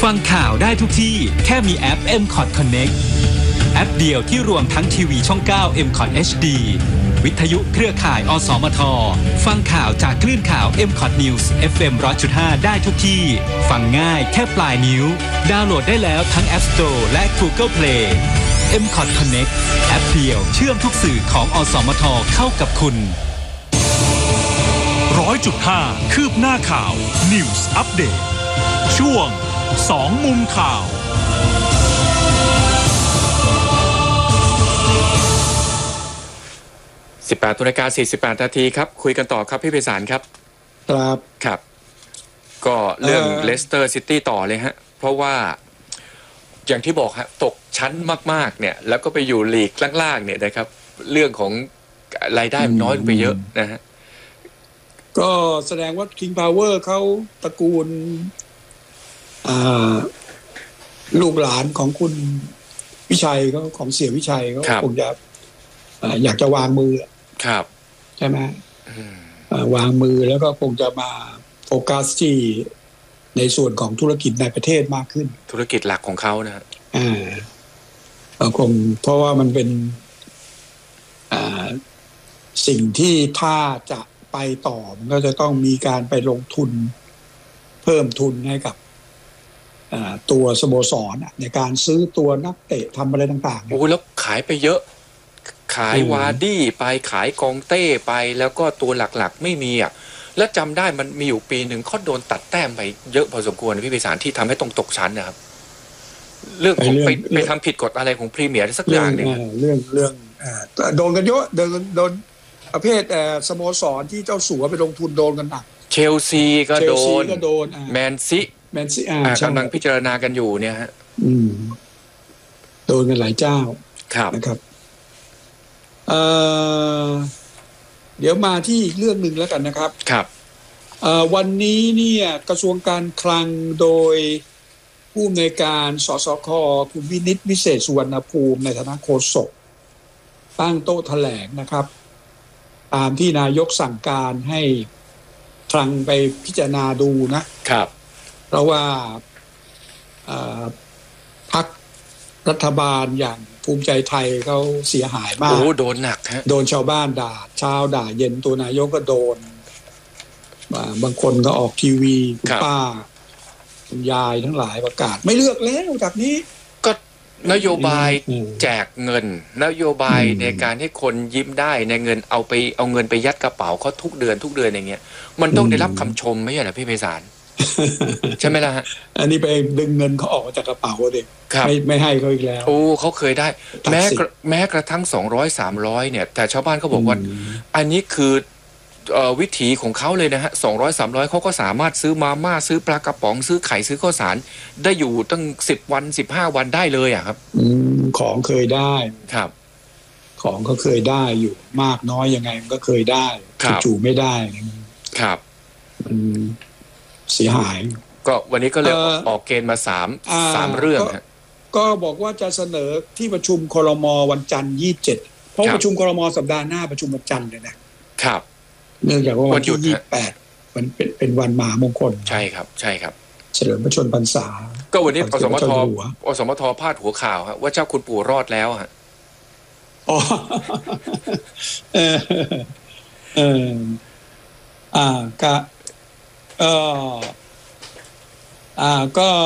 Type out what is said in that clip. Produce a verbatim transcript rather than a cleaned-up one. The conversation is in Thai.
ฟังข่าวได้ทุกที่แค่มีแอป เอ็ม คอท Connect แอปเดียวที่รวมทั้งทีวีช่อง เก้า เอ็ม คอท เอช ดี วิทยุเครือข่ายอสมทฟังข่าวจากคลื่นข่าว เอ็ม คอท News เอฟ เอ็ม หนึ่งร้อยจุดห้า ได้ทุกที่ฟังง่ายแค่ปลายนิ้วดาวน์โหลดได้แล้วทั้ง App Store และ Google Play เอ็ม คอท Connect แอปเดียวเชื่อมทุกสื่อของอสมทเข้ากับคุณร้อยจุดห้าคืบหน้าข่าว News Update ช่วงสองมุมข่าวสิบแปดนาฬิกาสี่สิบแปดนาทีครับคุยกันต่อครับพี่ไพศาลครับครับครับก็เรื่องเลสเตอร์ซิตี้ต่อเลยฮะเพราะว่าอย่างที่บอกฮะตกชั้นมากๆเนี่ยแล้วก็ไปอยู่ลีกล่างๆเนี่ยนะครับเรื่องของรายได้มันน้อยลงไปเยอะนะฮะก็แสดงว่า King Power เขาตระกูลลูกหลานของคุณวิชัยก็ของเสี่ยวิชัยก็คงจะอยากจะวางมือครับใช่ไหมวางมือแล้วก็คงจะมาโฟกัสที่ในส่วนของธุรกิจในประเทศมากขึ้นธุรกิจหลักของเขานะอ่าคงเพราะว่ามันเป็นอ่าสิ่งที่ถ้าจะไปต่อมันก็จะต้องมีการไปลงทุนเพิ่มทุนให้กับตัวสโมสรในการซื้อตัวนักเตะทำอะไรต่างๆโอ้แล้วขายไปเยอะขายวาร์ดี้ไปขายกองเต้ไปแล้วก็ตัวหลักๆไม่มีอ่ะแล้วจำได้มันมีอยู่ปีหนึ่งเขาโดนตัดแต้มไปเยอะพอสมควรพี่ไพศาลที่ทำให้ต้องตกชั้นนะครับเรื่องของไปไปทำผิดกฎอะไรของพรีเมียร์สักอย่างนึงเรื่องเรื่องโดนกันเยอะโดนโดนประเภทสโมสรที่เจ้าสัวไปลงทุนโดนกันหนักเชลซีก็โดนแมนซีแมนซีกำลังพิจารณากันอยู่เนี่ยฮะโดนกันหลายเจ้าครับนะครับเอ่อเดี๋ยวมาที่อีกเรื่องหนึ่งแล้วกันนะครับครับวันนี้เนี่ยกระทรวงการคลังโดยผู้อำนวยการสสค.คุณวินิตวิเศษสุวรรณภูมิในฐานะโฆษกตั้งโต๊ะแถลงนะครับตามที่นายกสั่งการให้คลังไปพิจารณาดูนะครับเพราะว่าพรรครัฐบาลอย่างภูมิใจไทยเขาเสียหายมากโอ้โดนหนักฮะโดนชาวบ้านด่าเช้าด่าเย็นตัวนายกก็โดนบางคนก็ออกทีวีคุณป้าคุณยายทั้งหลายประกาศไม่เลือกแล้วจากนี้ก็นโยบายแจกเงินนโยบายในการให้คนยิ้มได้ในเงินเอาไปเอาเงินไปยัดกระเป๋าเขาทุกเดือนทุกเดือนอย่างเงี้ยมันต้องได้รับคำชมไม่ใช่เหรอพี่ไพศาลใช่ไหมล่ะฮะอันนี้ไปดึงเงินเขาออกมาจากกระเป๋าเด็กไม่ไม่ให้เขาอีกแล้วโอ้เขาเคยได้แม้แม้กระทั่งสองร้อยสามร้อยเนี่ยแต่ชาวบ้านเขาบอกว่าอันนี้คือวิถีของเขาเลยนะฮะสองร้อยสามร้อยเขาก็สามารถซื้อมาม่าซื้อปลากระป๋องซื้อไข่ซื้อข้าวสารได้อยู่ตั้งสิบวันสิบห้าวันได้เลยอ่ะครับของเคยได้ครับของก็เคยได้อยู่มากน้อยยังไงมันก็เคยได้จู่ๆไม่ได้ครับมันเสียหายก็วันนี้ก็เลยออกเกณฑ์มาสามสามเรื่องก็บอกว่าจะเสนอที่ประชุมครม.วันจันทร์ยี่สิบเจ็ดเพราะประชุมครม.สัปดาห์หน้าประชุมวันจันทร์เลยนะครับเนื่องจากว่าวันที่ยี่สิบแปดมันเป็นเป็นวันมหามงคลใช่ครับใช่ครับเฉลิมพระชนมพรรษาก็วันนี้อสมทอสมทพาดหัวข่าวว่าเจ้าคุณปู่รอดแล้วฮะอ๋อเออเอออ่าก็เอออ่าก็